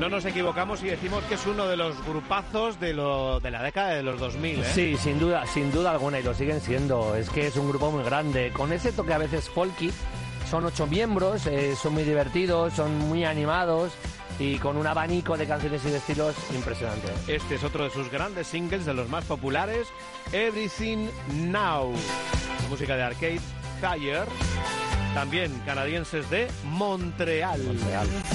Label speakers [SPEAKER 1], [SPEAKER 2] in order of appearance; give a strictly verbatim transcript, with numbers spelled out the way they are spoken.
[SPEAKER 1] No nos equivocamos y decimos que es uno de los grupazos de, lo, de la década de los dos mil, ¿eh?
[SPEAKER 2] Sí, sin duda, sin duda alguna, y lo siguen siendo. Es que es un grupo muy grande, con ese toque a veces folky. Son ocho miembros, eh, son muy divertidos, son muy animados y con un abanico de canciones y de estilos impresionante.
[SPEAKER 1] Este es otro de sus grandes singles, de los más populares, Everything Now. Música de Arcade Fire, también canadienses de Montreal.
[SPEAKER 2] Montreal.